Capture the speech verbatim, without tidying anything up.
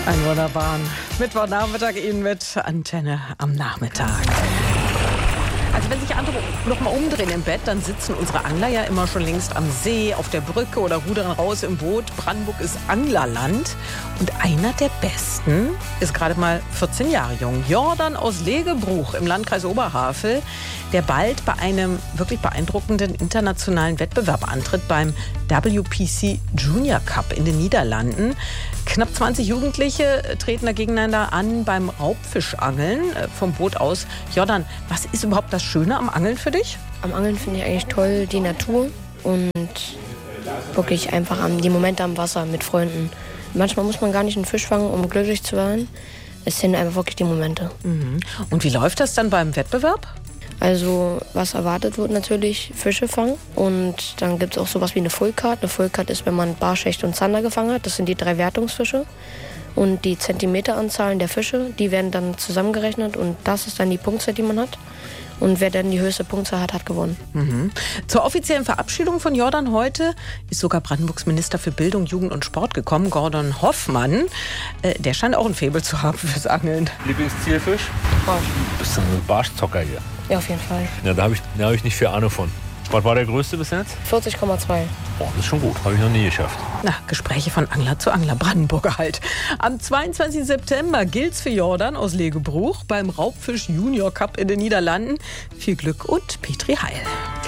Einen wunderbaren Mittwochnachmittag Ihnen mit Antenne am Nachmittag. Also wenn sich andere noch mal umdrehen im Bett, dann sitzen unsere Angler ja immer schon längst am See, auf der Brücke oder rudern raus im Boot. Brandenburg ist Anglerland. Und einer der Besten ist gerade mal vierzehn Jahre jung. Jordan aus Legebruch im Landkreis Oberhavel, der bald bei einem wirklich beeindruckenden internationalen Wettbewerb antritt, beim W P C Junior Cup in den Niederlanden. Knapp zwanzig Jugendliche treten da gegeneinander an beim Raubfischangeln vom Boot aus. Jordan, was ist überhaupt das Schöne am Angeln für dich? Am Angeln finde ich eigentlich toll die Natur und wirklich einfach die Momente am Wasser mit Freunden. Manchmal muss man gar nicht einen Fisch fangen, um glücklich zu werden. Es sind einfach wirklich die Momente. Mhm. Und wie läuft das dann beim Wettbewerb? Also was erwartet wird natürlich, Fische fangen. Und dann gibt es auch sowas wie eine Full Card. Eine Full Card ist, wenn man Barsch, Hecht und Zander gefangen hat. Das sind die drei Wertungsfische. Und die Zentimeteranzahlen der Fische, die werden dann zusammengerechnet. Und das ist dann die Punktzahl, die man hat. Und wer dann die höchste Punktzahl hat, hat gewonnen. Mhm. Zur offiziellen Verabschiedung von Jordan heute ist sogar Brandenburgs Minister für Bildung, Jugend und Sport gekommen, Gordon Hoffmann. Äh, der scheint auch ein Faible zu haben fürs Angeln. Lieblingszielfisch? Barsch. Du bist ein Barschzocker hier. Ja, auf jeden Fall. Ja, da habe ich, da hab ich nicht viel Ahnung von. Was war der größte bis jetzt? vierzig Komma zwei. Oh, das ist schon gut. Habe ich noch nie geschafft. Na, Gespräche von Angler zu Angler, Brandenburger halt. Am zweiundzwanzigsten September gilt's für Jordan aus Legebruch beim Raubfisch Junior Cup in den Niederlanden. Viel Glück und Petri Heil.